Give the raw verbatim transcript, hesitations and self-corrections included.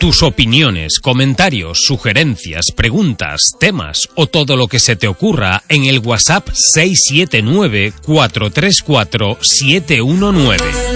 Tus opiniones, comentarios, sugerencias, preguntas, temas o todo lo que se te ocurra en el WhatsApp seis siete nueve, cuatro tres cuatro, siete uno nueve.